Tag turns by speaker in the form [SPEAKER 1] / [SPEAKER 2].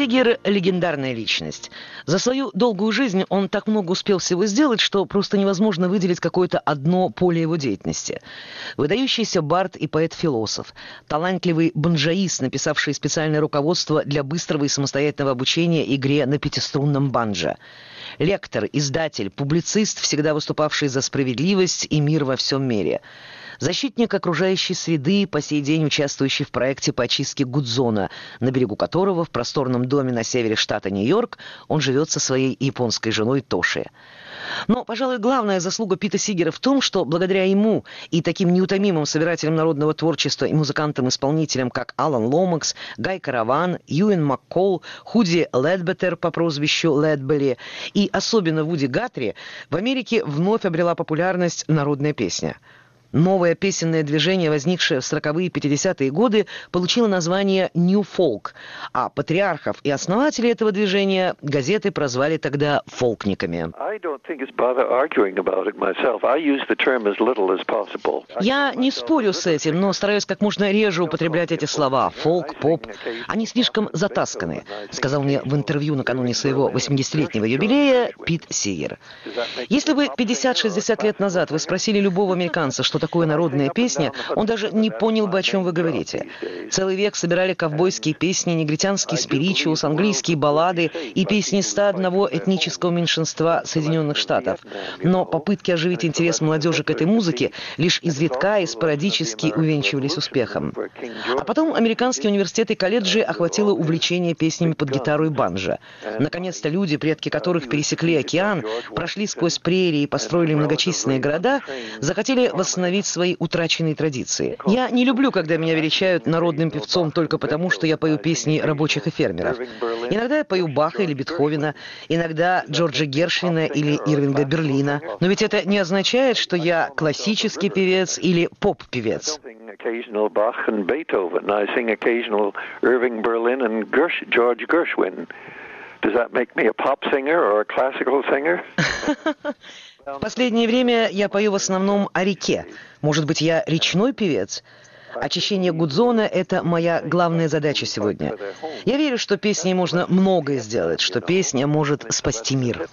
[SPEAKER 1] Сигер – легендарная личность. За свою долгую жизнь он так много успел всего сделать, что просто невозможно выделить какое-то одно поле его деятельности. Выдающийся бард и поэт-философ, талантливый банджоист, написавший специальное руководство для быстрого и самостоятельного обучения игре на пятиструнном банджо. Лектор, издатель, публицист, всегда выступавший за справедливость и мир во всем мире. Защитник окружающей среды, по сей день участвующий в проекте по очистке Гудзона, на берегу которого в просторном доме на севере штата Нью-Йорк он живет со своей японской женой Тоши. Но, пожалуй, главная заслуга Пита Сигера в том, что благодаря ему и таким неутомимым собирателям народного творчества и музыкантам-исполнителям, как Алан Ломакс, Гай Караван, Юэн Маккол, Худи Ледбеттер по прозвищу Ледбелли и особенно Вуди Гатри, в Америке вновь обрела популярность народная песня. Новое песенное движение, возникшее в 40-е и 50-е годы, получило название «New Folk», а патриархов и основателей этого движения газеты прозвали тогда «фолкниками». Я не спорю с этим, но стараюсь как можно реже употреблять эти слова «фолк», «поп». Они слишком затасканы, сказал мне в интервью накануне своего 80-летнего юбилея Пит Сигер. Если бы 50-60 лет назад вы спросили любого американца, что такое народная песня, он даже не понял бы, о чем вы говорите. Целый век собирали ковбойские песни, негритянские спиричиус, английские баллады и песни 101 этнического меньшинства Соединенных Штатов. Но попытки оживить интерес молодежи к этой музыке лишь изредка и спорадически увенчивались успехом. А потом американские университеты и колледжи охватило увлечение песнями под гитару и банджо. Наконец-то люди, предки которых пересекли океан, прошли сквозь прерии и построили многочисленные города, захотели восстановить свои утраченные традиции. Я не люблю, когда меня величают народным певцом только потому, что я пою песни рабочих и фермеров. Иногда я пою Баха или Бетховена, иногда Джорджа Гершвина или Ирвинга Берлина. Но ведь это не означает, что я классический певец или поп-певец. В последнее время я пою в основном о реке. Может быть, я речной певец? Очищение Гудзона – это моя главная задача сегодня. Я верю, что песней можно многое сделать, что песня может спасти мир.